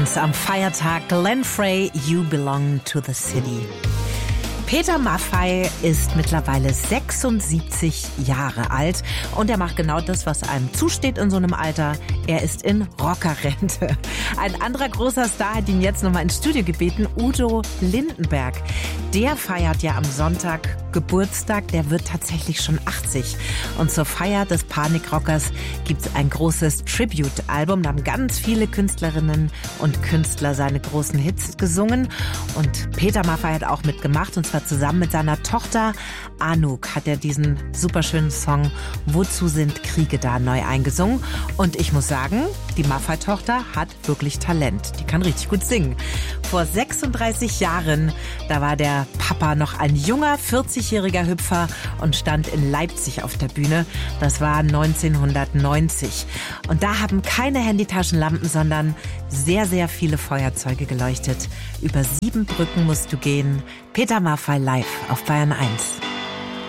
1 am Feiertag. Glenn Frey, You Belong to the City. Peter Maffay ist mittlerweile 76 Jahre alt und er macht genau das, was einem zusteht in so einem Alter. Er ist in Rockerrente. Ein anderer großer Star hat ihn jetzt nochmal ins Studio gebeten, Udo Lindenberg. Der feiert ja am Sonntag Geburtstag, der wird tatsächlich schon 80. Und zur Feier des Panikrockers gibt's ein großes Tribute-Album. Da haben ganz viele Künstlerinnen und Künstler seine großen Hits gesungen. Und Peter Maffay hat auch mitgemacht, und zwar zusammen mit seiner Tochter Anouk hat er diesen superschönen Song Wozu sind Kriege da neu eingesungen. Und ich muss sagen, die Maffay-Tochter hat wirklich Talent. Die kann richtig gut singen. Vor 36 Jahren, da war der Papa noch ein junger 40-jähriger Hüpfer und stand in Leipzig auf der Bühne. Das war 1990. Und da haben keine Handytaschenlampen, sondern sehr, sehr viele Feuerzeuge geleuchtet. Über 7 Brücken musst du gehen. Peter Maffay live auf Bayern 1.